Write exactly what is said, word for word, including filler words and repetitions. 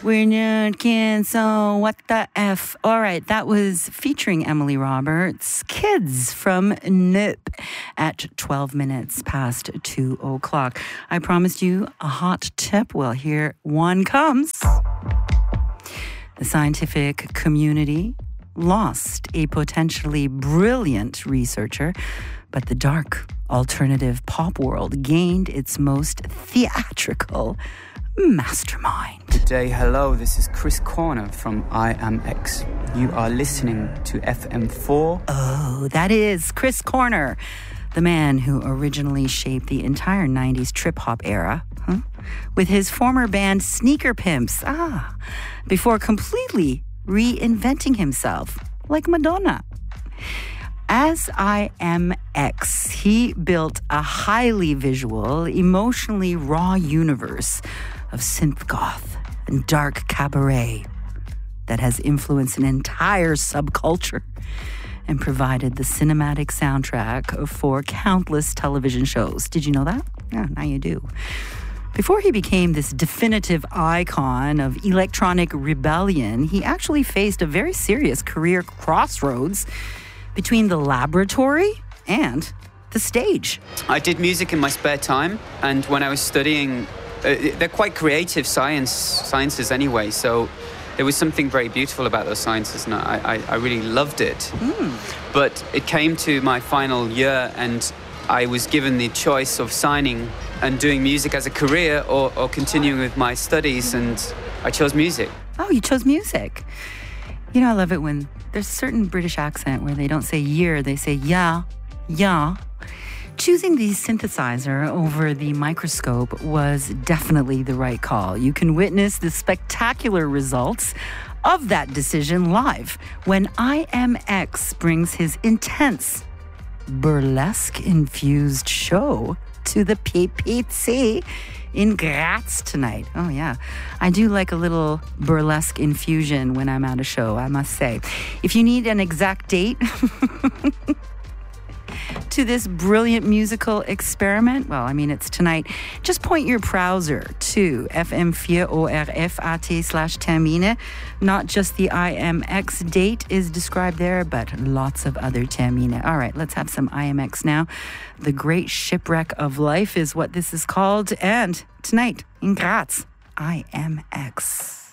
We're not cancel. What the F? All right, that was featuring Emily Roberts. Kids from Nope at twelve minutes past two o'clock. I promised you a hot tip. Well, here one comes. The scientific community lost a potentially brilliant researcher, but the dark alternative pop world gained its most theatrical mastermind. Good day, hello, this is Chris Corner from I Am X. You are listening to F M four. Oh, that is Chris Corner, the man who originally shaped the entire nineties trip-hop era, huh? With his former band Sneaker Pimps, ah, before completely reinventing himself, like Madonna. As I Am X, he built a highly visual, emotionally raw universe of synth goth and dark cabaret that has influenced an entire subculture and provided the cinematic soundtrack for countless television shows. Did you know that? Yeah, now you do. Before he became this definitive icon of electronic rebellion, he actually faced a very serious career crossroads between the laboratory and the stage. I did music in my spare time, and when I was studying, uh, they're quite creative science sciences anyway, so there was something very beautiful about those sciences, and I, I, I really loved it. Mm. But it came to my final year, and I was given the choice of signing and doing music as a career or, or continuing with my studies, and I chose music. Oh, you chose music. You know, I love it when there's a certain British accent where they don't say year, they say yeah, yeah. Choosing the synthesizer over the microscope was definitely the right call. You can witness the spectacular results of that decision live when I Am X brings his intense, burlesque-infused show to the P P C in Graz tonight. Oh, yeah. I do like a little burlesque infusion when I'm at a show, I must say. If you need an exact date to this brilliant musical experiment, well, I mean, it's tonight. Just point your browser to f m four o r f a t slash termine. Not just the I M X date is described there, but lots of other termine. All right, let's have some I M X now. The Great Shipwreck of Life is what this is called. And tonight in Graz, I M X.